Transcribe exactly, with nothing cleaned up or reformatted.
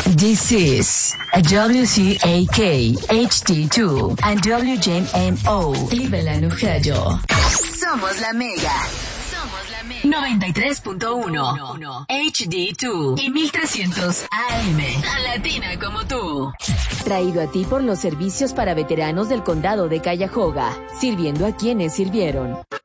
This is a W C A K H D two and W J M O Cleveland, Ohio. Somos la Mega. Somos la Mega. noventa y tres punto uno H D dos y mil trescientos A M. A latina como tú. Traído a ti por los servicios para veteranos del condado de Cuyahoga, sirviendo a quienes sirvieron.